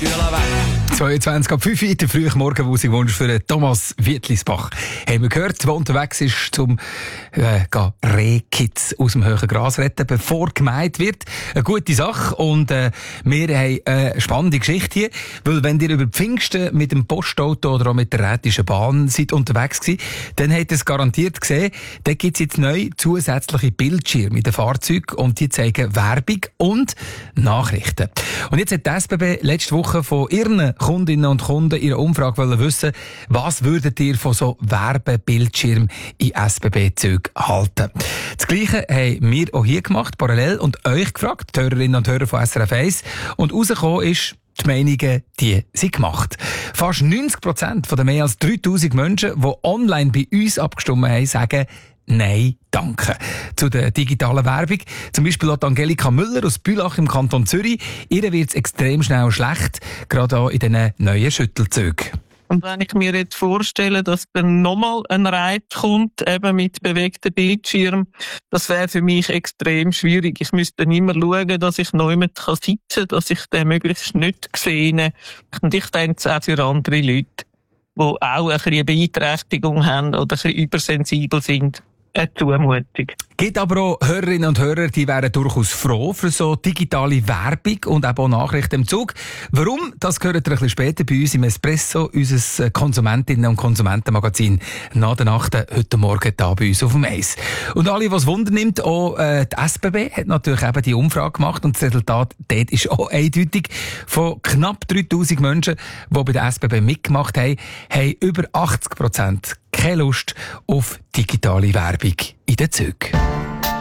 Stühle weg. 22.05 Uhr, der frühe Morgenmusikwunsch für Thomas Wittlisbach. Haben wir gehört, der unterwegs ist, zum Rehkitz aus dem hohen Gras retten, bevor gemäht wird. Eine gute Sache. Und wir haben eine spannende Geschichte hier, weil wenn ihr über Pfingsten mit dem Postauto oder auch mit der Rätischen Bahn seid unterwegs gewesen, dann habt ihr es garantiert gesehen, da gibt es jetzt neu zusätzliche Bildschirme in den Fahrzeugen und die zeigen Werbung und Nachrichten. Und jetzt hat die SBB letzte Woche von ihren Kundinnen und Kunden ihre Umfrage wissen, was würdet ihr von so Werbebildschirmen in SBB-Zügen halten? Das Gleiche haben wir auch hier gemacht, parallel, und euch gefragt, die Hörerinnen und Hörer von SRF 1. Und rausgekommen ist, die Meinungen, die sind gemacht. Fast 90% der mehr als 3000 Menschen, die online bei uns abgestimmt haben, sagen, nein, danke. Zu der digitalen Werbung. Zum Beispiel auch Angelika Müller aus Bülach im Kanton Zürich. Ihr wird es extrem schnell schlecht, gerade auch in diesen neuen Schüttelzügen. Und wenn ich mir jetzt vorstelle, dass dann nochmal ein Reit kommt, eben mit bewegten Bildschirm, das wäre für mich extrem schwierig. Ich müsste dann immer schauen, dass ich neu sitzen kann, dass ich den möglichst nicht sehe. Und ich denke es auch für andere Leute, die auch ein bisschen eine Beeinträchtigung haben oder ein bisschen übersensibel sind. Eine Zumutung. Gibt aber auch Hörerinnen und Hörer, die wären durchaus froh für so digitale Werbung und auch Nachrichten im Zug. Warum? Das gehört ihr ein bisschen später bei uns im Espresso, unser Konsumentinnen- und Konsumentenmagazin nach der Nacht heute Morgen da bei uns auf dem Eis. Und alle, was Wunder nimmt, auch die SBB hat natürlich eben die Umfrage gemacht und das Resultat dort ist auch eindeutig. Von knapp 3000 Menschen, die bei der SBB mitgemacht haben, haben über 80% keine Lust auf digitale Werbung in den Zügen.